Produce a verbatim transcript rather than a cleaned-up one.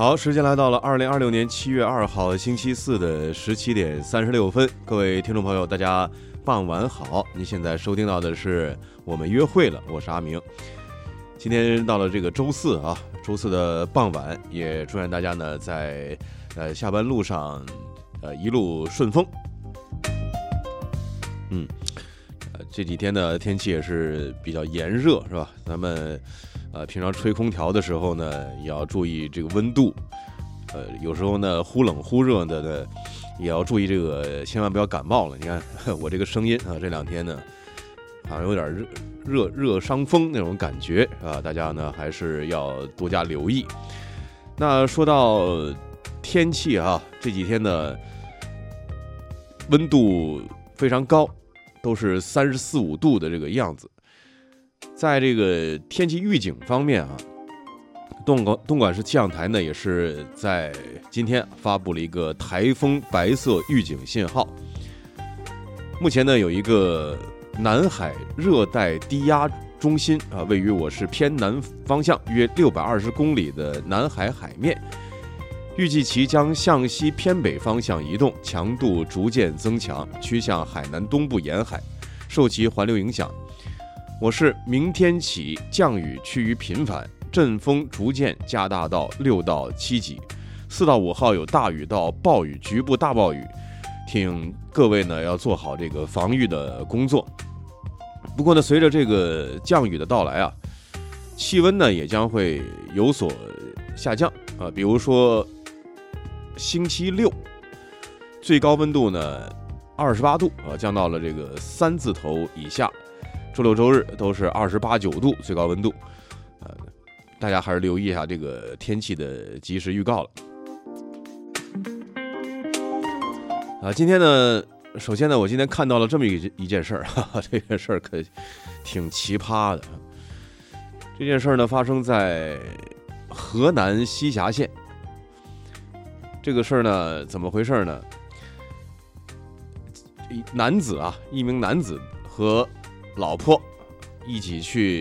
好，时间来到了二零二六年七月二号星期四的十七点三十六分，各位听众朋友，大家傍晚好。您现在收听到的是我们约会了，我是阿明。今天到了这个周四啊，周四的傍晚，也祝愿大家呢在呃下班路上呃一路顺风。嗯，呃这几天的天气也是比较炎热，是吧？咱们呃平常吹空调的时候呢，也要注意这个温度。呃，有时候呢忽冷忽热的呢，也要注意这个，千万不要感冒了。你看我这个声音啊，这两天呢好像有点热热热伤风那种感觉啊，大家呢还是要多加留意。那说到天气啊，这几天的温度非常高，都是三十四五度的这个样子。在这个天气预警方面啊，东莞东莞市气象台呢也是在今天发布了一个台风白色预警信号。目前呢有一个南海热带低压中心啊，位于我市偏南方向约六百二十公里的南海海面，预计其将向西偏北方向移动，强度逐渐增强，趋向海南东部沿海。受其环流影响，我市明天起降雨趋于频繁，阵风逐渐加大到六到七级，四到五号有大雨到暴雨，局部大暴雨，请各位呢要做好这个防御的工作。不过呢，随着这个降雨的到来啊，气温呢也将会有所下降啊。比如说星期六，最高温度呢二十八度啊，降到了这个三字头以下。周六周日都是二十八九度最高温度，呃，大家还是留意一下这个天气的及时预告了。啊，今天呢，首先呢，我今天看到了这么一一件事儿，哈哈，这件事儿可挺奇葩的。这件事儿呢，发生在河南西峡县。这个事儿呢，怎么回事呢？男子啊，一名男子和老婆一起去